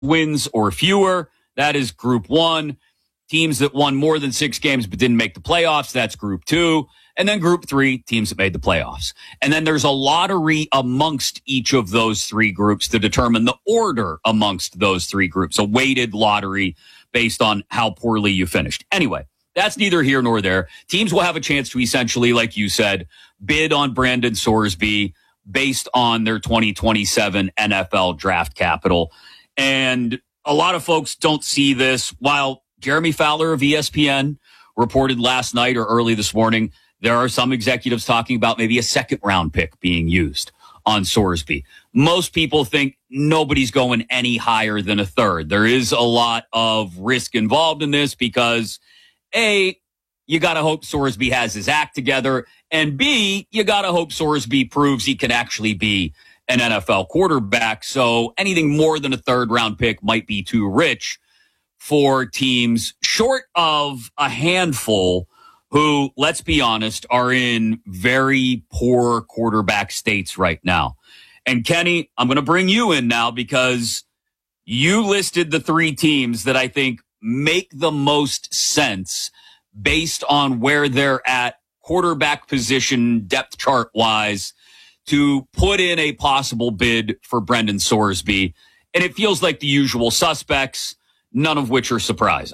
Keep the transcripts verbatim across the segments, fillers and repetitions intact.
wins or fewer, that is group one. Teams that won more than six games but didn't make the playoffs, that's group two. And then group three, teams that made the playoffs. And then there's a lottery amongst each of those three groups to determine the order amongst those three groups, a weighted lottery based on how poorly you finished. Anyway, that's neither here nor there. Teams will have a chance to essentially, like you said, bid on Brandon Sorsby based on their twenty twenty-seven N F L draft capital. And a lot of folks don't see this. While Jeremy Fowler of E S P N reported last night or early this morning, there are some executives talking about maybe a second round pick being used on Sorsby. Most people think nobody's going any higher than a third. There is a lot of risk involved in this because A, you got to hope Sorsby has his act together, and B, you got to hope Sorsby proves he can actually be an N F L quarterback. So anything more than a third round pick might be too rich for teams, short of a handful who, let's be honest, are in very poor quarterback states right now. And Kenny, I'm going to bring you in now because you listed the three teams that I think make the most sense based on where they're at quarterback position, depth chart wise, to put in a possible bid for Brendan Sorsby. And it feels like the usual suspects, none of which are surprising.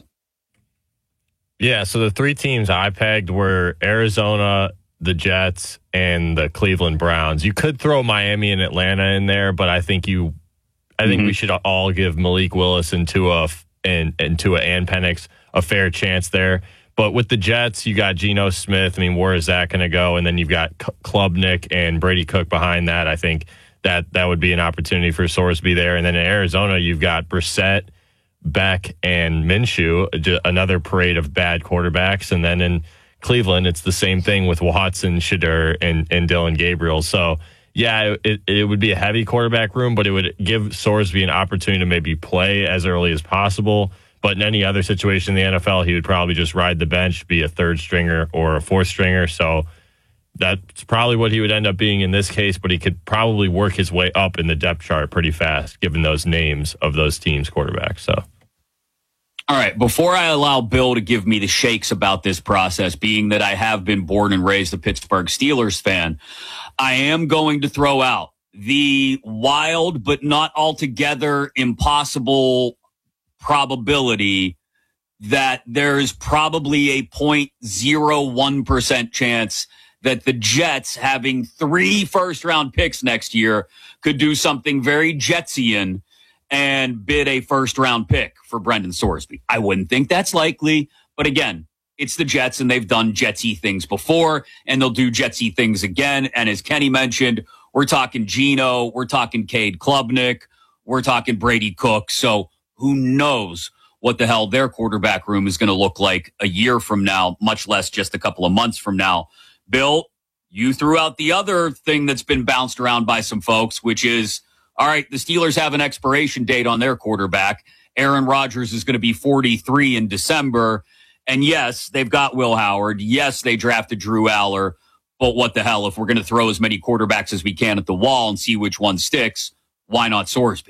Yeah, so the three teams I pegged were Arizona, the Jets, and the Cleveland Browns. You could throw Miami and Atlanta in there, but I think you, I think mm-hmm. we should all give Malik Willis and Tua and, and Tua and Penix a fair chance there. But with the Jets, you got Geno Smith. I mean, where is that going to go? And then you've got Klubnik and Brady Cook behind that. I think that that would be an opportunity for Sorsby there. And then in Arizona, you've got Brissett, Beck, and Minshew, another parade of bad quarterbacks. And then in Cleveland, it's the same thing with Watson, Shedeur, and, and Dylan Gabriel. So, yeah, it, it would be a heavy quarterback room, but it would give Sorsby an opportunity to maybe play as early as possible. But in any other situation in the N F L, he would probably just ride the bench, be a third stringer or a fourth stringer. So that's probably what he would end up being in this case, but he could probably work his way up in the depth chart pretty fast, given those names of those teams' quarterbacks. So, all right, before I allow Bill to give me the shakes about this process, being that I have been born and raised a Pittsburgh Steelers fan, I am going to throw out the wild but not altogether impossible probability that there is probably a zero point zero one percent chance that the Jets, having three first-round picks next year, could do something very Jetsian and bid a first-round pick for Brendan Sorsby. I wouldn't think that's likely, but again, it's the Jets, and they've done Jetsy things before, and they'll do Jetsy things again. And as Kenny mentioned, we're talking Geno, we're talking Cade Klubnik, we're talking Brady Cook, so who knows what the hell their quarterback room is going to look like a year from now, much less just a couple of months from now. Bill, you threw out the other thing that's been bounced around by some folks, which is, all right, the Steelers have an expiration date on their quarterback. Aaron Rodgers is going to be forty-three in December. And yes, they've got Will Howard. Yes, they drafted Drew Aller. But what the hell, if we're going to throw as many quarterbacks as we can at the wall and see which one sticks, why not Sorsby?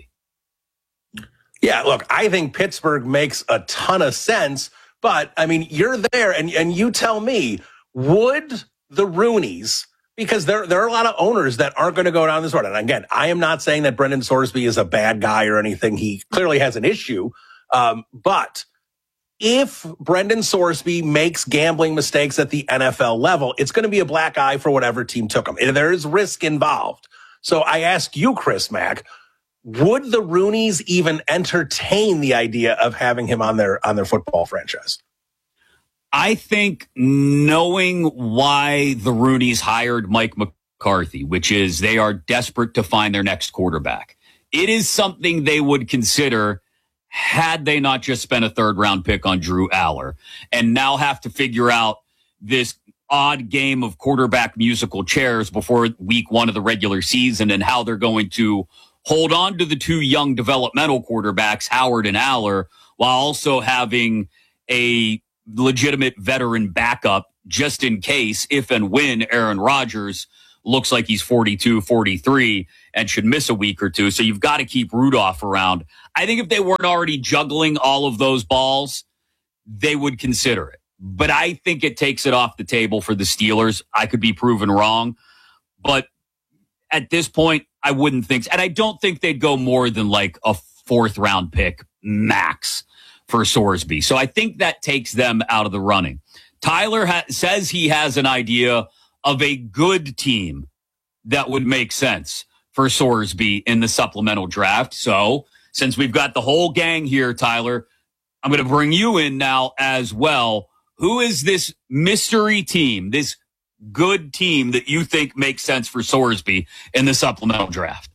Yeah, look, I think Pittsburgh makes a ton of sense, but I mean, you're there and, and you tell me, would the Rooneys, because there, there are a lot of owners that aren't going to go down this road. And again, I am not saying that Brendan Sorsby is a bad guy or anything. He clearly has an issue. Um, but if Brendan Sorsby makes gambling mistakes at the N F L level, it's going to be a black eye for whatever team took him. There is risk involved. So I ask you, Chris Mack, would the Rooneys even entertain the idea of having him on their on their football franchise? I think knowing why the Rooneys hired Mike McCarthy, which is they are desperate to find their next quarterback, it is something they would consider had they not just spent a third round pick on Drew Aller and now have to figure out this odd game of quarterback musical chairs before week one of the regular season and how they're going to hold on to the two young developmental quarterbacks, Howard and Aller, while also having a legitimate veteran backup just in case, if and when Aaron Rodgers looks like he's forty-two, forty-three and should miss a week or two. So you've got to keep Rudolph around. I think if they weren't already juggling all of those balls, they would consider it. But I think it takes it off the table for the Steelers. I could be proven wrong. But at this point, I wouldn't think so. And I don't think they'd go more than like a fourth round pick max for Sorsby. So I think that takes them out of the running. Tyler ha- says he has an idea of a good team that would make sense for Sorsby in the supplemental draft. So since we've got the whole gang here, Tyler, I'm going to bring you in now as well. Who is this mystery team, this good team that you think makes sense for Sorsby in the supplemental draft?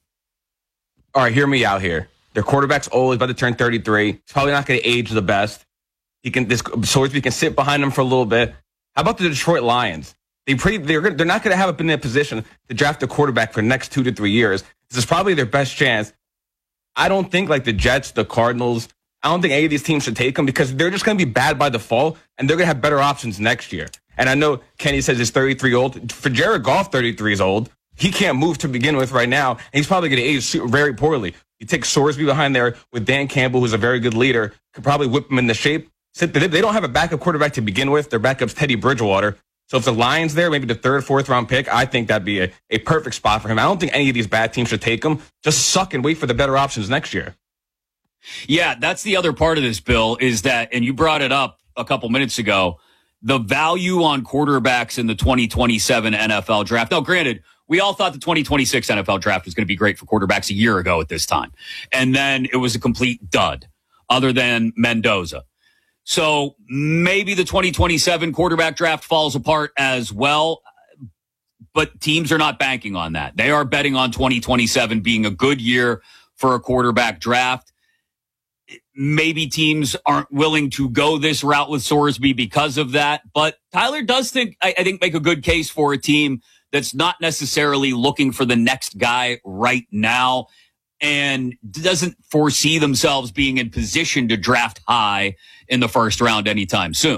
All right, hear me out here. Their quarterback's old. He's about to turn thirty-three. He's probably not going to age the best. He can. This Sorsby can sit behind him for a little bit. How about the Detroit Lions? They pretty. They're they're not going to have up in their position to draft a quarterback for the next two to three years. This is probably their best chance. I don't think like the Jets, the Cardinals. I don't think any of these teams should take him because they're just going to be bad by default, and they're going to have better options next year. And I know Kenny says he's thirty-three old. For Jared Goff, thirty-three is old. He can't move to begin with right now, and he's probably going to age very poorly. You take Sorsby behind there with Dan Campbell, who's a very good leader, could probably whip him into shape. They don't have a backup quarterback to begin with. Their backup's Teddy Bridgewater. So if the Lions there, maybe the third, fourth round pick, I think that'd be a, a perfect spot for him. I don't think any of these bad teams should take him. Just suck and wait for the better options next year. Yeah, that's the other part of this, Bill, is that, and you brought it up a couple minutes ago, the value on quarterbacks in the twenty twenty-seven N F L draft. Now, granted, we all thought the twenty twenty-six N F L draft was going to be great for quarterbacks a year ago at this time. And then it was a complete dud, other than Mendoza. So maybe the twenty twenty-seven quarterback draft falls apart as well. But teams are not banking on that. They are betting on twenty twenty-seven being a good year for a quarterback draft. Maybe teams aren't willing to go this route with Sorsby because of that. But Tyler does think, I, I think, make a good case for a team that's not necessarily looking for the next guy right now and doesn't foresee themselves being in position to draft high in the first round anytime soon.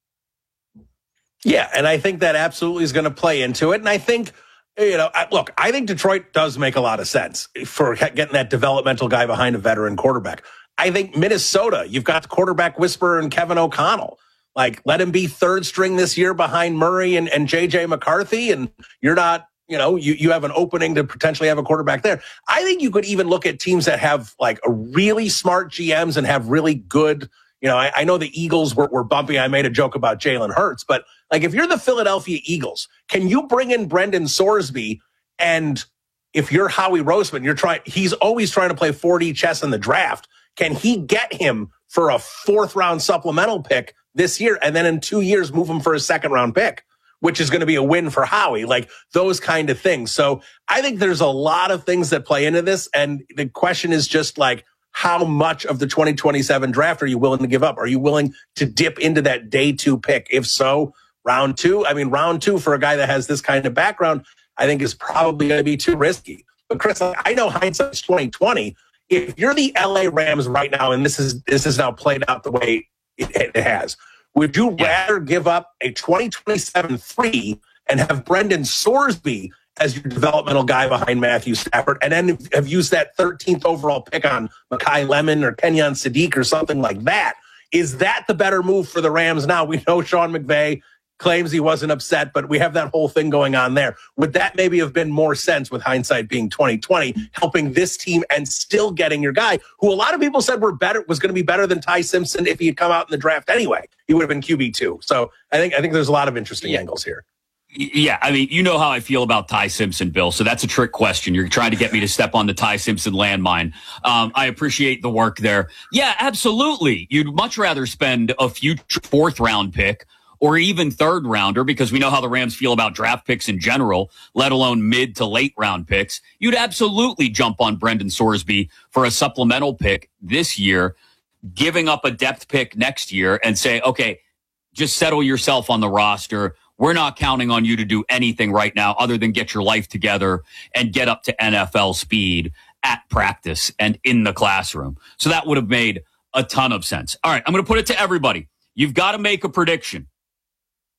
Yeah, and I think that absolutely is going to play into it. And I think, you know, look, I think Detroit does make a lot of sense for getting that developmental guy behind a veteran quarterback. I think Minnesota, you've got the quarterback whisperer and Kevin O'Connell. Like, let him be third string this year behind Murray and, and J J McCarthy, and you're not, you know, you, you have an opening to potentially have a quarterback there. I think you could even look at teams that have, like, a really smart G Ms and have really good, you know, I, I know the Eagles were, were bumpy. I made a joke about Jalen Hurts, but, like, if you're the Philadelphia Eagles, can you bring in Brendan Sorsby, and if you're Howie Roseman, you're trying, he's always trying to play four D chess in the draft. Can he get him for a fourth round supplemental pick this year and then in two years move him for a second round pick, which is going to be a win for Howie, like those kind of things. So I think there's a lot of things that play into this. And the question is just like, how much of the twenty twenty-seven draft are you willing to give up? Are you willing to dip into that day two pick? If so, round two, I mean, round two for a guy that has this kind of background, I think is probably going to be too risky. But Chris, I know hindsight's twenty twenty. If you're the L A Rams right now, and this is this is now played out the way it, it has, would you yeah. rather give up a twenty twenty-seven three and have Brendan Sorsby as your developmental guy behind Matthew Stafford, and then have used that thirteenth overall pick on Mekhi Lemon or Kenyon Sadiq or something like that? Is that the better move for the Rams now? We know Sean McVay claims he wasn't upset, but we have that whole thing going on there. Would that maybe have been more sense with hindsight being twenty twenty, helping this team and still getting your guy who a lot of people said were better, was going to be better than Ty Simpson if he had come out in the draft anyway? He would have been Q B two. So I think I think there's a lot of interesting yeah. angles here. Yeah, I mean, you know how I feel about Ty Simpson, Bill, so that's a trick question. You're trying to get me to step on the Ty Simpson landmine. Um, I appreciate the work there. Yeah, absolutely. You'd much rather spend a future fourth round pick or even third rounder, because we know how the Rams feel about draft picks in general, let alone mid to late round picks. You'd absolutely jump on Brendan Sorsby for a supplemental pick this year, giving up a depth pick next year and say, okay, just settle yourself on the roster. We're not counting on you to do anything right now other than get your life together and get up to N F L speed at practice and in the classroom. So that would have made a ton of sense. All right, I'm going to put it to everybody. You've got to make a prediction.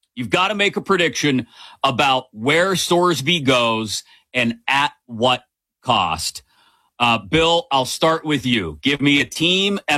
You've got to make a prediction about where Sorsby goes and at what cost. Uh, Bill, I'll start with you. Give me a team and